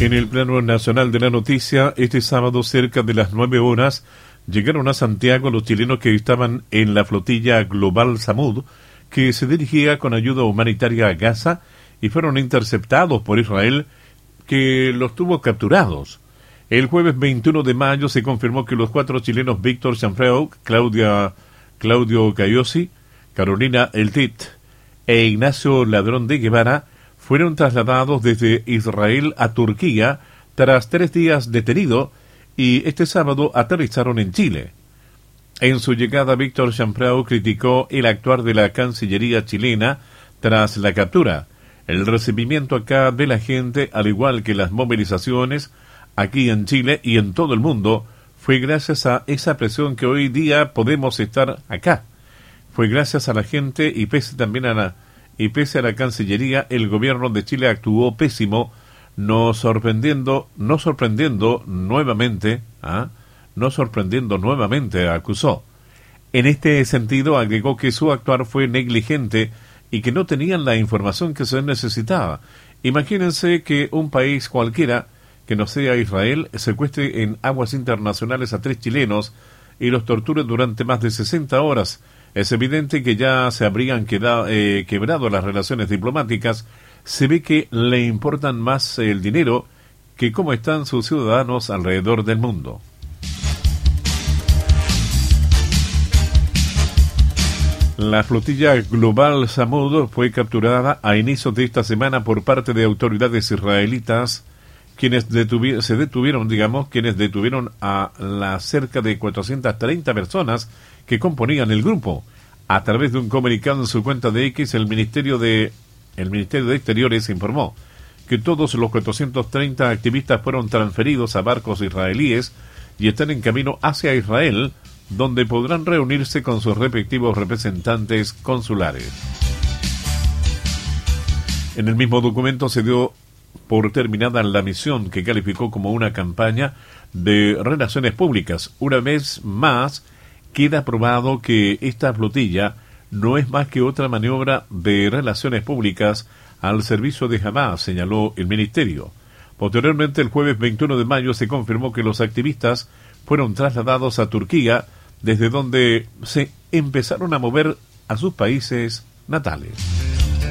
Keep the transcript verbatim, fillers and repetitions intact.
En el plano nacional de la noticia, este sábado cerca de las nueve horas llegaron a Santiago los chilenos que estaban en la flotilla Global Samud, que se dirigía con ayuda humanitaria a Gaza, y fueron interceptados por Israel, que los tuvo capturados. El jueves veintiuno de mayo se confirmó que los cuatro chilenos Víctor Chanfreu, Claudia, Claudio Cayosi, Carolina Eltit e Ignacio Ladrón de Guevara fueron trasladados desde Israel a Turquía tras tres días detenidos y este sábado aterrizaron en Chile. En su llegada, Víctor Chanfreu criticó el actuar de la Cancillería chilena tras la captura. El recibimiento acá de la gente, al igual que las movilizaciones aquí en Chile y en todo el mundo, fue gracias a esa presión que hoy día podemos estar acá. Fue gracias a la gente y pese también a la y pese a la Cancillería, el gobierno de Chile actuó pésimo, no sorprendiendo, no sorprendiendo nuevamente, ¿ah? no sorprendiendo nuevamente, acusó. En este sentido, agregó que su actuar fue negligente y que no tenían la información que se necesitaba. Imagínense que un país cualquiera, que no sea Israel, secuestre en aguas internacionales a tres chilenos y los torture durante más de sesenta horas. Es evidente que ya se habrían quedado, eh, quebrado las relaciones diplomáticas. Se ve que le importan más el dinero que cómo están sus ciudadanos alrededor del mundo. La flotilla Global Samud fue capturada a inicios de esta semana por parte de autoridades israelitas, quienes detuvi- se detuvieron, digamos, quienes detuvieron a las cerca de cuatrocientas treinta personas que componían el grupo. A través de un comunicado en su cuenta de X, el Ministerio de el Ministerio de Exteriores informó que todos los cuatrocientos treinta activistas fueron transferidos a barcos israelíes y están en camino hacia Israel, donde podrán reunirse con sus respectivos representantes consulares. En el mismo documento se dio por terminada la misión, que calificó como una campaña de relaciones públicas. Una vez más, queda probado que esta flotilla no es más que otra maniobra de relaciones públicas al servicio de Hamás, señaló el ministerio. Posteriormente, el jueves veintiuno de mayo, se confirmó que los activistas fueron trasladados a Turquía, desde donde se empezaron a mover a sus países natales.